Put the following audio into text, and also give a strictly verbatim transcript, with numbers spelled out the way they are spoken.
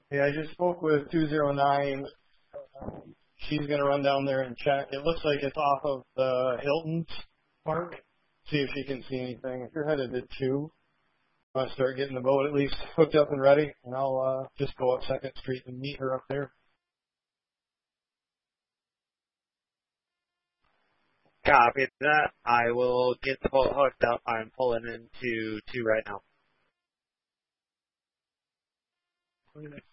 Yeah, I just spoke with two zero nine. Um, she's going to run down there and check. It looks like it's off of the Hilton's Park. See if she can see anything. If you're headed to two, I want to start getting the boat at least hooked up and ready, and I'll uh, just go up Second Street and meet her up there. Copy that. I will get the boat hooked up. I'm pulling into two right now.